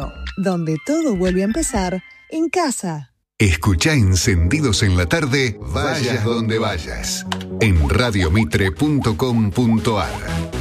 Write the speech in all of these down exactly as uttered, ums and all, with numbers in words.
Caro, donde todo vuelve a empezar en casa. Escuchá Encendidos en la Tarde, vayas donde vayas, en radio mitre punto com punto a r.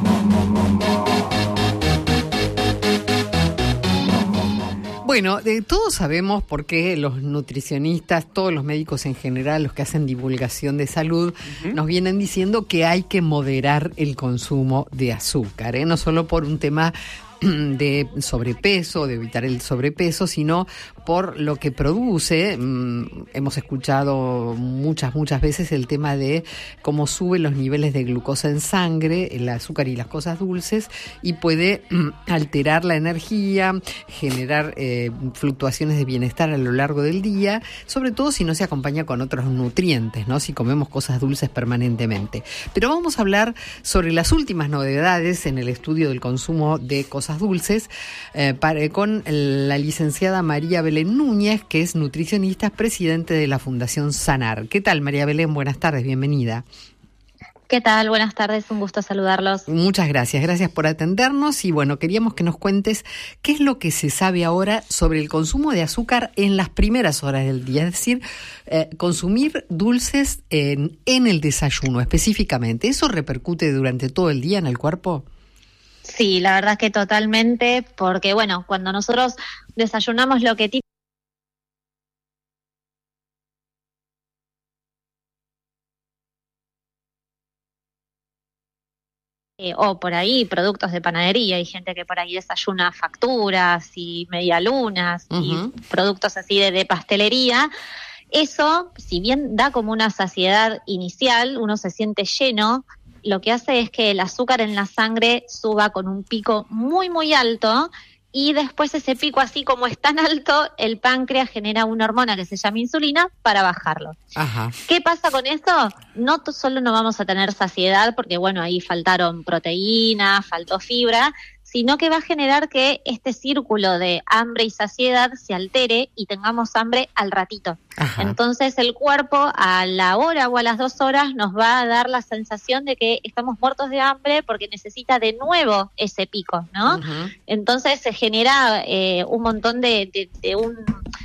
Bueno, de todos sabemos por qué los nutricionistas, todos los médicos en general, los que hacen divulgación de salud, uh-huh. nos vienen diciendo que hay que moderar el consumo de azúcar, ¿eh? No solo por un tema de sobrepeso, de evitar el sobrepeso, sino por lo que produce. Mm, hemos escuchado muchas, muchas veces el tema de cómo suben los niveles de glucosa en sangre, el azúcar y las cosas dulces, y puede mm, alterar la energía, generar eh, fluctuaciones de bienestar a lo largo del día, sobre todo si no se acompaña con otros nutrientes, ¿no? Si comemos cosas dulces permanentemente. Pero vamos a hablar sobre las últimas novedades en el estudio del consumo de cosas dulces eh, para, con la licenciada María Belén Núñez, que es nutricionista, presidente de la Fundación Sanar. ¿Qué tal, María Belén? Buenas tardes, bienvenida. ¿Qué tal? Buenas tardes, un gusto saludarlos. Muchas gracias, gracias por atendernos y bueno, queríamos que nos cuentes qué es lo que se sabe ahora sobre el consumo de azúcar en las primeras horas del día, es decir, eh, consumir dulces en, en el desayuno específicamente. ¿Eso repercute durante todo el día en el cuerpo? Sí, la verdad que totalmente, porque bueno, cuando nosotros desayunamos lo que típicamente Eh, o por ahí productos de panadería, hay gente que por ahí desayuna facturas y medialunas uh-huh. y productos así de, de pastelería. Eso, si bien da como una saciedad inicial, uno se siente lleno, lo que hace es que el azúcar en la sangre suba con un pico muy muy alto y después ese pico, así como es tan alto, el páncreas genera una hormona que se llama insulina para bajarlo. Ajá. ¿Qué pasa con eso? No t- solo no vamos a tener saciedad porque bueno, ahí faltaron proteínas, faltó fibra, sino que va a generar que este círculo de hambre y saciedad se altere y tengamos hambre al ratito. Ajá. Entonces el cuerpo a la hora o a las dos horas nos va a dar la sensación de que estamos muertos de hambre porque necesita de nuevo ese pico, ¿no? Uh-huh. Entonces se genera eh, un montón de, de, de un...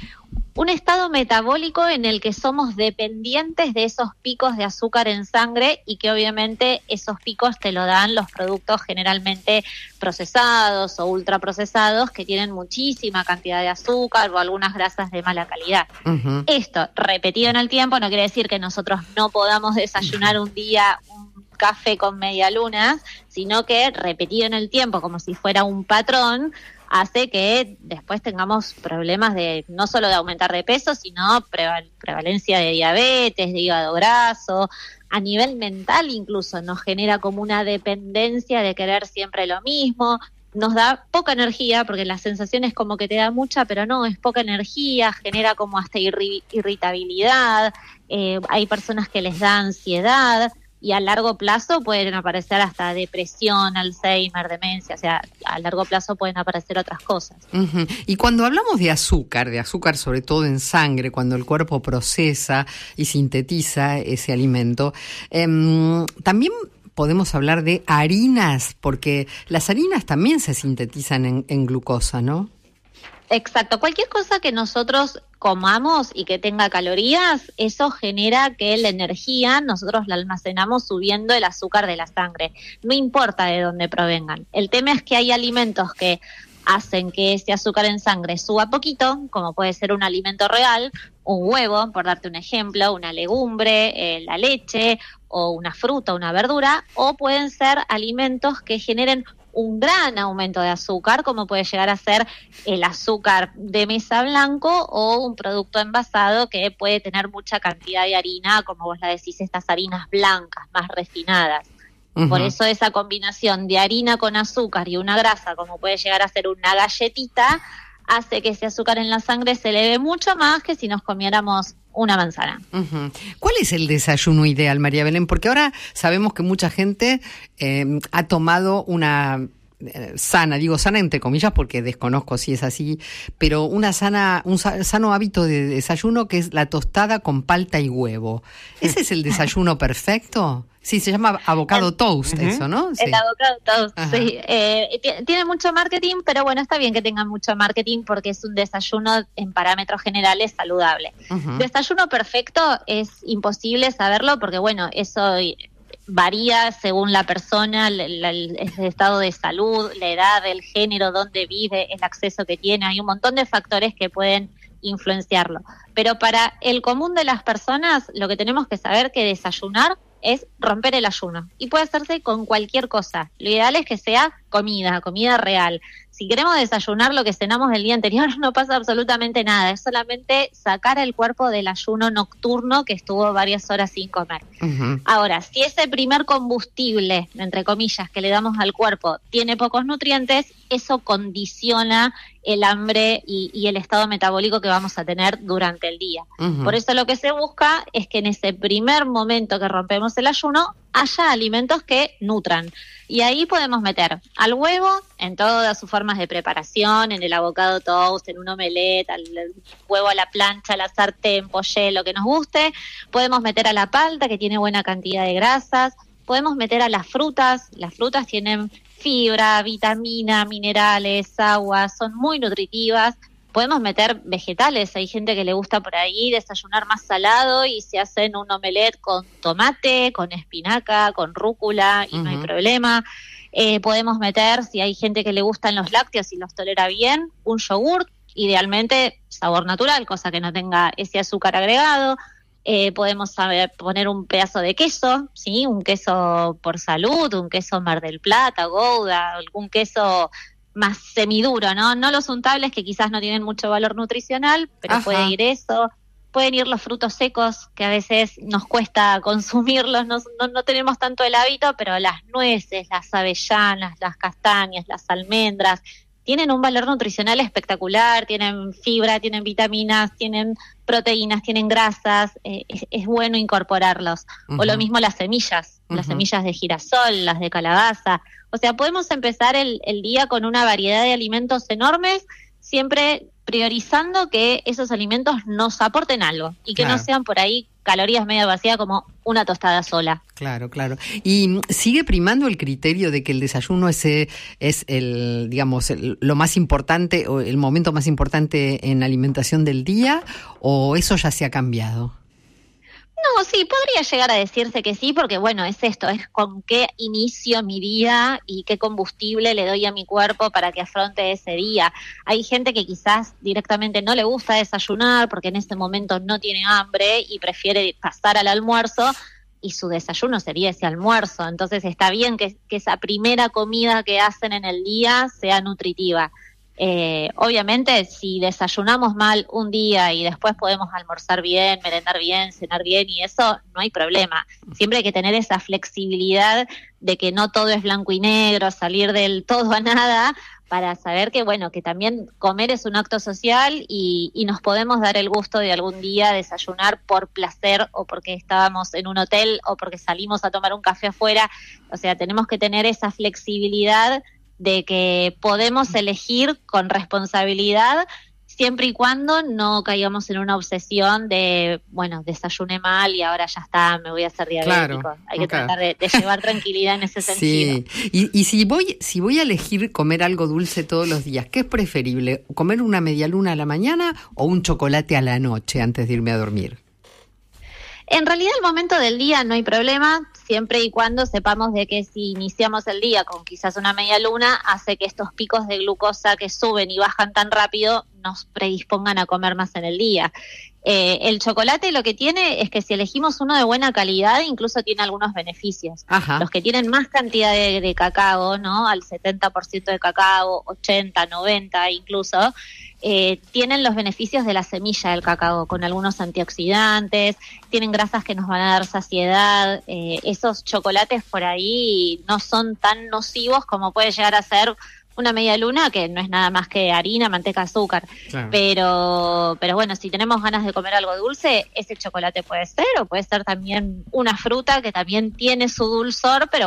un estado metabólico en el que somos dependientes de esos picos de azúcar en sangre y que obviamente esos picos te lo dan los productos generalmente procesados o ultraprocesados que tienen muchísima cantidad de azúcar o algunas grasas de mala calidad. Uh-huh. Esto, repetido en el tiempo, no quiere decir que nosotros no podamos desayunar un día un café con medialunas, sino que repetido en el tiempo como si fuera un patrón, hace que después tengamos problemas de no solo de aumentar de peso, sino preval- prevalencia de diabetes, de hígado graso, a nivel mental incluso nos genera como una dependencia de querer siempre lo mismo, nos da poca energía, porque la sensación es como que te da mucha, pero no, es poca energía, genera como hasta irri- irritabilidad, eh, hay personas que les da ansiedad, y a largo plazo pueden aparecer hasta depresión, Alzheimer, demencia, o sea, a largo plazo pueden aparecer otras cosas. Uh-huh. Y cuando hablamos de azúcar, de azúcar sobre todo en sangre, cuando el cuerpo procesa y sintetiza ese alimento, eh, también podemos hablar de harinas, porque las harinas también se sintetizan en, en glucosa, ¿no? Exacto, cualquier cosa que nosotros comamos y que tenga calorías, eso genera que la energía nosotros la almacenamos subiendo el azúcar de la sangre, no importa de dónde provengan. El tema es que hay alimentos que hacen que ese azúcar en sangre suba poquito, como puede ser un alimento real, un huevo, por darte un ejemplo, una legumbre, eh, la leche o una fruta, una verdura, o pueden ser alimentos que generen un gran aumento de azúcar, como puede llegar a ser el azúcar de mesa blanco o un producto envasado que puede tener mucha cantidad de harina, como vos la decís, estas harinas blancas, más refinadas. Uh-huh. Por eso esa combinación de harina con azúcar y una grasa, como puede llegar a ser una galletita, hace que ese azúcar en la sangre se eleve mucho más que si nos comiéramos una manzana. Uh-huh. ¿Cuál es el desayuno ideal, María Belén? Porque ahora sabemos que mucha gente eh, ha tomado una eh, sana, digo sana entre comillas porque desconozco si es así, pero una sana, un sa- sano hábito de desayuno que es la tostada con palta y huevo. ¿Ese es el desayuno perfecto? Sí, se llama avocado toast, uh-huh. eso, ¿no? Sí. El avocado toast, Ajá. sí. Eh, t- tiene mucho marketing, pero bueno, está bien que tenga mucho marketing porque es un desayuno en parámetros generales saludable. Uh-huh. Desayuno perfecto es imposible saberlo porque, bueno, eso varía según la persona, el, el, el estado de salud, la edad, el género, dónde vive, el acceso que tiene. Hay un montón de factores que pueden influenciarlo. Pero para el común de las personas, lo que tenemos que saber que desayunar es romper el ayuno. Y puede hacerse con cualquier cosa. Lo ideal es que sea comida, comida real. Si queremos desayunar lo que cenamos el día anterior, no pasa absolutamente nada. Es solamente sacar el cuerpo del ayuno nocturno que estuvo varias horas sin comer. Uh-huh. Ahora, si ese primer combustible, entre comillas, que le damos al cuerpo tiene pocos nutrientes, eso condiciona el hambre y, y el estado metabólico que vamos a tener durante el día. Uh-huh. Por eso lo que se busca es que en ese primer momento que rompemos el ayuno haya alimentos que nutran. Y ahí podemos meter al huevo en todas sus formas de preparación, en el avocado toast, en un omelette, al huevo a la plancha, a la sartén, poché, lo que nos guste. Podemos meter a la palta, que tiene buena cantidad de grasas. Podemos meter a las frutas. Las frutas tienen fibra, vitamina, minerales, agua, son muy nutritivas. Podemos meter vegetales, hay gente que le gusta por ahí desayunar más salado y se hacen un omelette con tomate, con espinaca, con rúcula y uh-huh. no hay problema. Eh, podemos meter, si hay gente que le gustan los lácteos y los tolera bien, un yogur, idealmente sabor natural, cosa que no tenga ese azúcar agregado. Eh, podemos saber, poner un pedazo de queso, ¿sí? Un queso por salud, un queso Mar del Plata, Gouda, algún queso más semiduro, ¿no? No los untables que quizás no tienen mucho valor nutricional, pero Ajá. puede ir eso. Pueden ir los frutos secos, que a veces nos cuesta consumirlos, no, no, no tenemos tanto el hábito, pero las nueces, las avellanas, las castañas, las almendras, tienen un valor nutricional espectacular, tienen fibra, tienen vitaminas, tienen proteínas, tienen grasas, eh, es, es bueno incorporarlos. Uh-huh. O lo mismo las semillas, uh-huh. las semillas de girasol, las de calabaza. O sea, podemos empezar el, el día con una variedad de alimentos enormes, siempre priorizando que esos alimentos nos aporten algo y que claro. no sean por ahí calorías medio vacías como una tostada sola. Claro, claro. ¿Y sigue primando el criterio de que el desayuno es, es el, digamos, el, lo más importante o el momento más importante en la alimentación del día, o eso ya se ha cambiado? No, sí, podría llegar a decirse que sí, porque bueno, es esto, es con qué inicio mi día y qué combustible le doy a mi cuerpo para que afronte ese día. Hay gente que quizás directamente no le gusta desayunar porque en ese momento no tiene hambre y prefiere pasar al almuerzo y su desayuno sería ese almuerzo. Entonces está bien que, que esa primera comida que hacen en el día sea nutritiva. Eh, obviamente, si desayunamos mal un día y después podemos almorzar bien, merendar bien, cenar bien y eso, no hay problema. Siempre hay que tener esa flexibilidad de que no todo es blanco y negro, salir del todo a nada, para saber que, bueno, que también comer es un acto social y, y nos podemos dar el gusto de algún día desayunar por placer o porque estábamos en un hotel o porque salimos a tomar un café afuera. O sea, tenemos que tener esa flexibilidad de que podemos elegir con responsabilidad siempre y cuando no caigamos en una obsesión de, bueno, desayuné mal y ahora ya está, me voy a hacer diabético. Claro, Hay que claro. tratar de, de llevar tranquilidad en ese sentido. Sí, y, y si voy si voy a elegir comer algo dulce todos los días, ¿qué es preferible? ¿Comer una medialuna a la mañana o un chocolate a la noche antes de irme a dormir? En realidad, el momento del día no hay problema, siempre y cuando sepamos de que si iniciamos el día con quizás una media luna, hace que estos picos de glucosa que suben y bajan tan rápido nos predispongan a comer más en el día. Eh, el chocolate lo que tiene es que si elegimos uno de buena calidad, incluso tiene algunos beneficios. Ajá. Los que tienen más cantidad de, de cacao, ¿no? Al setenta por ciento de cacao, ochenta, noventa incluso, eh, tienen los beneficios de la semilla del cacao, con algunos antioxidantes, tienen grasas que nos van a dar saciedad. Eh, esos chocolates por ahí no son tan nocivos como puede llegar a ser una media luna, que no es nada más que harina, manteca, azúcar. Claro. Pero, pero bueno, si tenemos ganas de comer algo dulce, ese chocolate puede ser, o puede ser también una fruta que también tiene su dulzor, pero